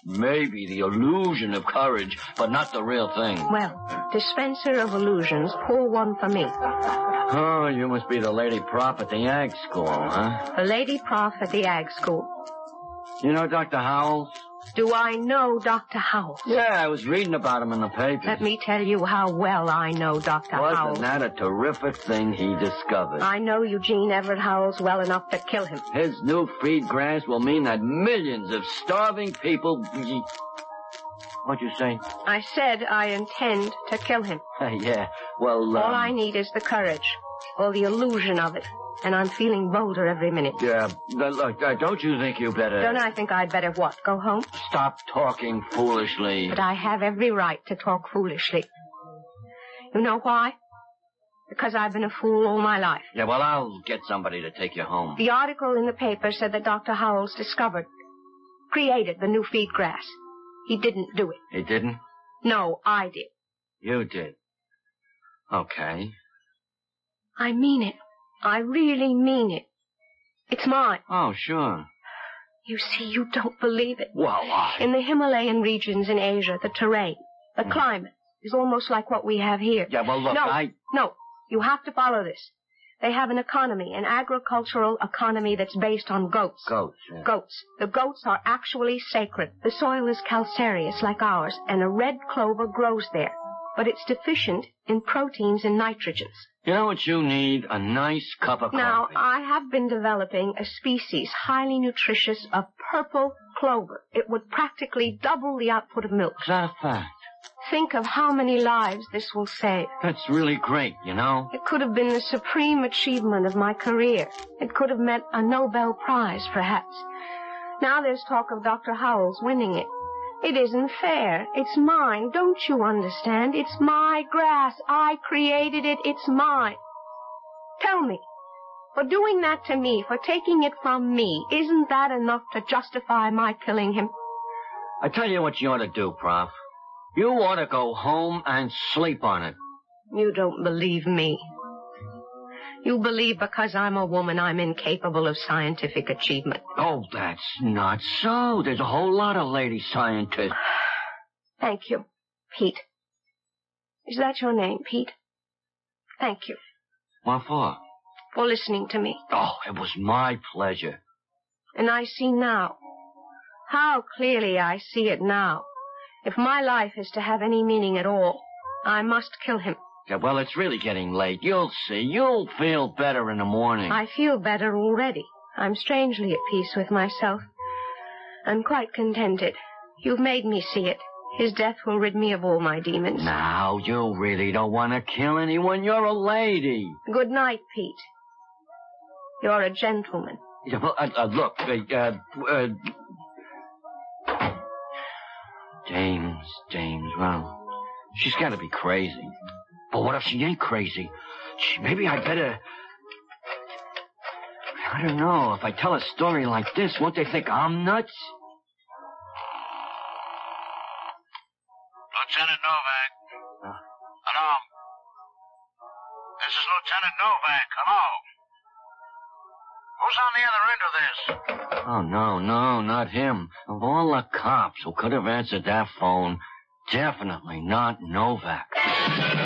maybe the illusion of courage, but not the real thing. Well, dispenser of illusions, pull one for me. Oh, you must be the lady prof at the ag school, huh? The lady prof at the ag school. You know Dr. Howells? Do I know Dr. Howells? Yeah, I was reading about him in the papers. Let me tell you how well I know Dr. Howells. Wasn't that a terrific thing he discovered? I know Eugene Everett Howells well enough to kill him. His new feed grass will mean that millions of starving people... What'd you say? I said I intend to kill him. Yeah, well... All I need is the courage, or the illusion of it. And I'm feeling bolder every minute. Yeah, look, don't you think you better... Don't I think I'd better what, go home? Stop talking foolishly. But I have every right to talk foolishly. You know why? Because I've been a fool all my life. Yeah, well, I'll get somebody to take you home. The article in the paper said that Dr. Howells created the new feed grass. He didn't do it. He didn't? No, I did. You did. Okay. I mean it. I really mean it. It's mine. Oh, sure. You see, you don't believe it. Well, In the Himalayan regions in Asia, the terrain, the climate, is almost like what we have here. Yeah, well, look, No, you have to follow this. They have an economy, an agricultural economy that's based on goats. Goats, yeah. Goats. The goats are actually sacred. The soil is calcareous like ours, and a red clover grows there. But it's deficient in proteins and nitrogens. You know what you need? A nice cup of Now, coffee. I have been developing a species highly nutritious of purple clover. It would practically double the output of milk. Is that a fact? Think of how many lives this will save. That's really great, you know? It could have been the supreme achievement of my career. It could have meant a Nobel Prize, perhaps. Now there's talk of Dr. Howells winning it. It isn't fair. It's mine. Don't you understand? It's my grass. I created it. It's mine. Tell me, for doing that to me, for taking it from me, isn't that enough to justify my killing him? I tell you what you ought to do, Prof. You ought to go home and sleep on it. You don't believe me. You believe because I'm a woman I'm incapable of scientific achievement. Oh, that's not so. There's a whole lot of lady scientists. Thank you, Pete. Is that your name, Pete? Thank you. What for? For listening to me. Oh, it was my pleasure. And I see now. How clearly I see it now. If my life is to have any meaning at all, I must kill him. Yeah, well, it's really getting late. You'll see. You'll feel better in the morning. I feel better already. I'm strangely at peace with myself. I'm quite contented. You've made me see it. His death will rid me of all my demons. Now, you really don't want to kill anyone. You're a lady. Good night, Pete. You're a gentleman. Yeah, well, look, James, well, she's got to be crazy. But what if she ain't crazy? Maybe I'd better... I don't know. If I tell a story like this, won't they think I'm nuts? Lieutenant Novak. Hello. This is Lieutenant Novak. Hello. Who's on the other end of this? Oh, no, not him. Of all the cops who could have answered that phone, definitely not Novak.